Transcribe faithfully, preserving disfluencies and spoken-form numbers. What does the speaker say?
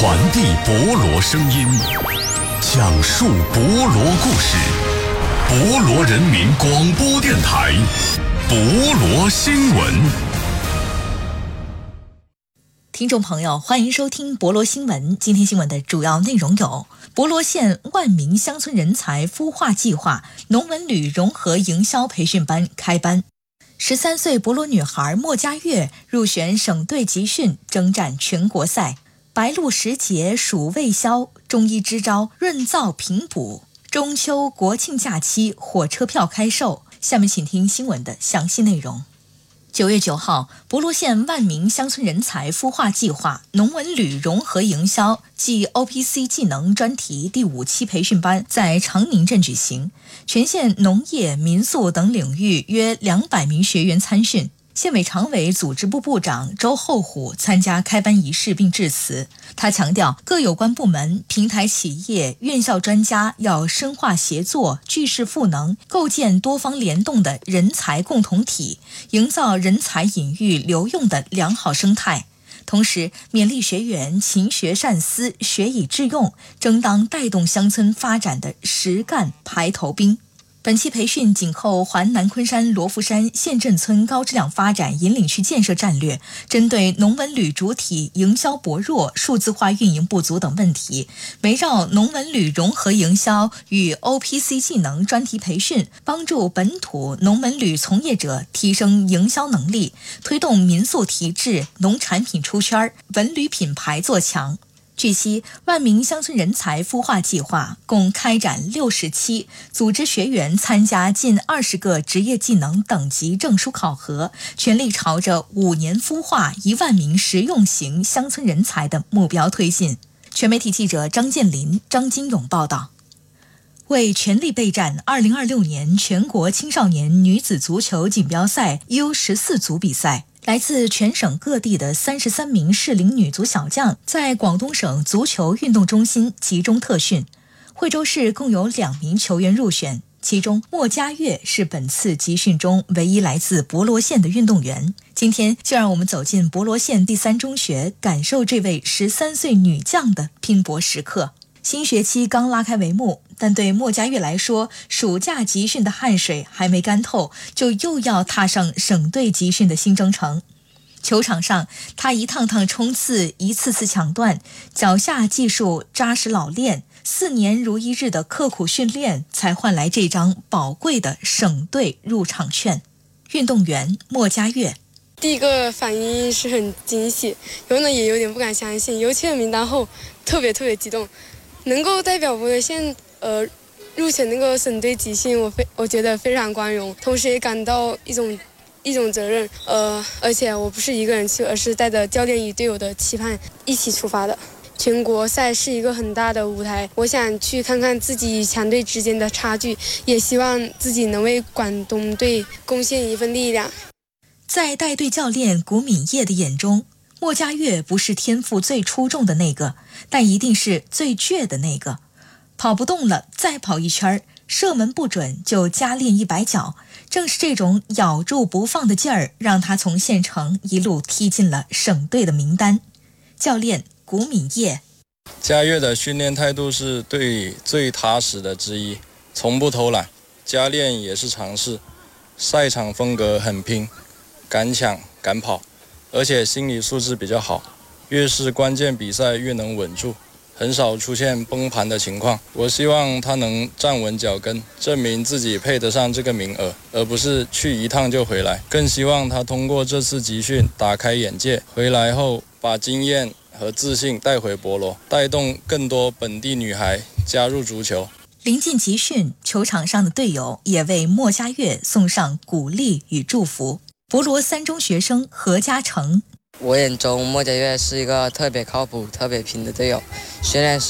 传递博罗声音，讲述博罗故事。博罗人民广播电台，博罗新闻。 听众朋友，欢迎收听博罗新闻。今天新闻的主要内容有：博罗县万名乡村人才孵化计划农文旅融合营销培训班开班；十三岁博罗女孩莫佳悦入选省队集训，征战全国赛；白露时节暑未消，中医支招润燥平补；中秋国庆假期火车票开售。下面请听新闻的详细内容。九月九号，博罗县万名乡村人才孵化计划农文旅融合营销暨 O P C 技能专题第五期培训班在长宁镇举行，全县农业、民宿等领域约两百名学员参训。县委常委组织部部长周厚虎参加开班仪式并致辞。他强调，各有关部门、平台企业、院校专家要深化协作，聚势赋能，构建多方联动的人才共同体，营造人才引育留用的良好生态。同时，勉励学员勤学善思，学以致用，争当带动乡村发展的实干排头兵。本期培训紧扣环南昆山罗浮山县镇村高质量发展引领区建设战略，针对农文旅主体营销薄弱、数字化运营不足等问题，围绕农文旅融合营销与 O P C 技能专题培训，帮助本土农文旅从业者提升营销能力，推动民宿提质、农产品出圈、文旅品牌做强。据悉，万名乡村人才孵化计划共开展六十期，组织学员参加近二十个职业技能等级证书考核，全力朝着五年孵化一万名实用型乡村人才的目标推进。全媒体记者张建林、张金勇报道。为全力备战二零二六年全国青少年女子足球锦标赛 U 十四 组比赛，来自全省各地的三十三名适龄女足小将在广东省足球运动中心集中特训。惠州市共有两名球员入选，其中莫佳悦是本次集训中唯一来自博罗县的运动员。今天就让我们走进博罗县第三中学，感受这位十三岁女将的拼搏时刻。新学期刚拉开帷幕，但对莫佳悦来说，暑假集训的汗水还没干透，就又要踏上省队集训的新征程。球场上，他一趟趟冲刺，一次次抢断，脚下技术扎实老练，四年如一日的刻苦训练，才换来这张宝贵的省队入场券。运动员莫佳悦。 第一个反应是很惊喜，然后呢也有点不敢相信，邮签名单后特别特别激动，能够代表博罗县呃入选那个省队集训，我非我觉得非常光荣，同时也感到一种一种责任，呃，而且我不是一个人去，而是带着教练与队友的期盼一起出发的。全国赛是一个很大的舞台，我想去看看自己与强队之间的差距，也希望自己能为广东队贡献一份力量。 在带队教练古敏业的眼中，莫佳悦不是天赋最出众的那个，但一定是最倔的那个。跑不动了再跑一圈，射门不准就加练一百脚，正是这种咬住不放的劲儿，让他从县城一路踢进了省队的名单。教练古敏业。 佳悦的训练态度是对最踏实的之一，从不偷懒，加练也是尝试，赛场风格很拼，敢抢敢跑，而且心理素质比较好，越是关键比赛越能稳住，很少出现崩盘的情况。我希望他能站稳脚跟，证明自己配得上这个名额，而不是去一趟就回来。更希望他通过这次集训打开眼界，回来后把经验和自信带回博罗，带动更多本地女孩加入足球。 临近集训，球场上的队友也为莫佳悦送上鼓励与祝福。博罗三中学生何嘉诚。 我眼中莫佳悦是一个特别靠谱、特别拼的队友，训练时